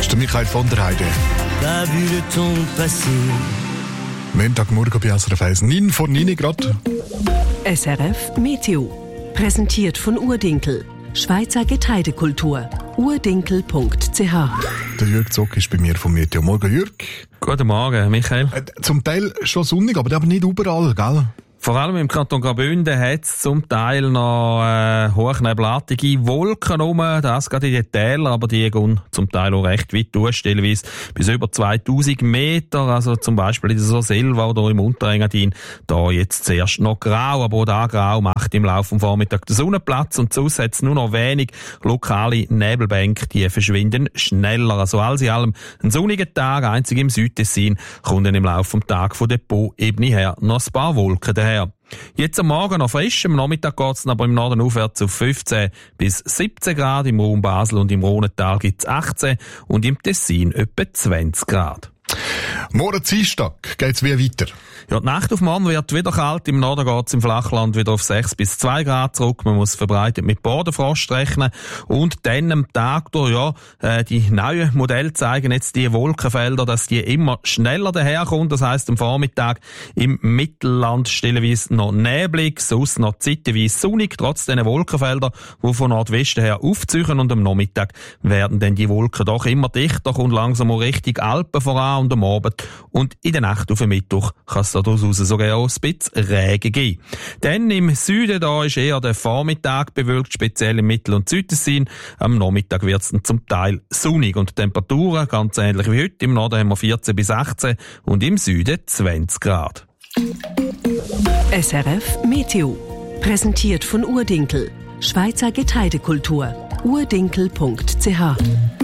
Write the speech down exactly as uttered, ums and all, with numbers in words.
ist der Michael von der Heide. T'as vu le temps passer. Montagmorgen bei S R F eins, neun vor neun Grad. S R F Meteo. Präsentiert von Urdinkel. Schweizer Getreidekultur. urdinkel punkt c h. Der Jürg Zock ist bei mir vom Meteo. Morgen, Jürg. Guten Morgen, Michael. Äh, zum Teil schon sonnig, aber aber nicht überall, gell? Vor allem im Kanton Graubünden hat es zum Teil noch äh, hochnebelartige Wolken rum. Das geht in die Täler, aber die gehen zum Teil auch recht weit durch, stellenweise bis über zweitausend Meter. Also zum Beispiel in der Soselva oder im Unterengadin. Da jetzt zuerst noch grau, aber auch da grau macht im Laufe des Vormittags der Sonnenplatz. Und sonst hat es nur noch wenig lokale Nebelbänke, die verschwinden schneller. Also alles in allem ein sonniger Tag, einzig im Südtessin kommt dann im Laufe des Tages von der Po-Ebene her noch ein paar Wolken daher. Jetzt am Morgen noch frisch, am Nachmittag geht es aber im Norden aufwärts auf fünfzehn bis siebzehn Grad, im Raum Basel und im Rhonental gibt es achtzehn und im Tessin etwa zwanzig Grad. Morgen Dienstag geht's wie weiter? Ja, die Nacht auf morgen wird wieder kalt. Im Norden geht's im Flachland wieder auf sechs bis zwei Grad zurück. Man muss verbreitet mit Bodenfrost rechnen. Und dann am Tag durch, ja, äh, die neuen Modelle zeigen jetzt die Wolkenfelder, dass die immer schneller daherkommen. Das heisst, am Vormittag im Mittelland stellenweise noch neblig, sonst noch zeitweise sonnig, trotz diesen Wolkenfelder, die von Nordwesten her aufziehen. Und am Nachmittag werden dann die Wolken doch immer dichter, kommt langsam auch Richtung Alpen voran und am Abend. Und in der Nacht auf den Mittwoch kann es daraus sogar auch ein bisschen Regen geben. Dann im Süden da ist eher der Vormittag bewölkt, speziell im Mittel- und Südtessin. Am Nachmittag wird es dann zum Teil sonnig und die Temperaturen ganz ähnlich wie heute. Im Norden haben wir vierzehn bis achtzehn und im Süden zwanzig Grad. S R F Meteo. Präsentiert von Urdinkel. Schweizer Getreidekultur. urdinkel punkt c h.